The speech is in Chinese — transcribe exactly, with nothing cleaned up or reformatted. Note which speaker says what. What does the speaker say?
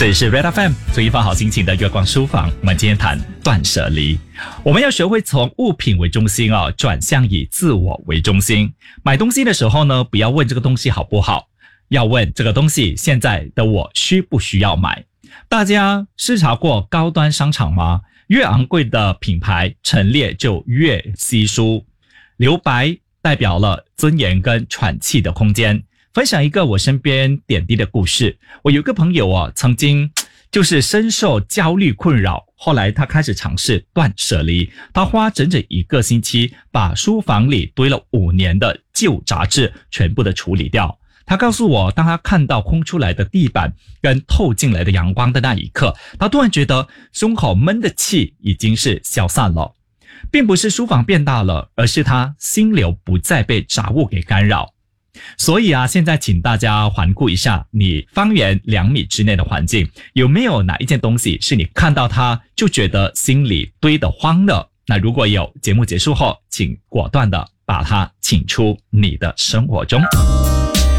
Speaker 1: 这里是 Red F M 做一番好心情的月光书房，我们今天谈断舍离。我们要学会从物品为中心哦，转向以自我为中心。买东西的时候呢，不要问这个东西好不好，要问这个东西现在的我需不需要买。大家视察过高端商场吗？越昂贵的品牌陈列就越稀疏，留白代表了尊严跟喘气的空间。分享一个我身边点滴的故事。我有个朋友啊，曾经就是深受焦虑困扰，后来他开始尝试断舍离。他花整整一个星期把书房里堆了五年的旧杂志全部的处理掉。他告诉我，当他看到空出来的地板跟透进来的阳光的那一刻，他突然觉得胸口闷的气已经是消散了。并不是书房变大了，而是他心流不再被杂物给干扰。所以啊，现在请大家环顾一下你方圆两米之内的环境，有没有哪一件东西是你看到它就觉得心里堆得慌的？那如果有，节目结束后请果断的把它请出你的生活中。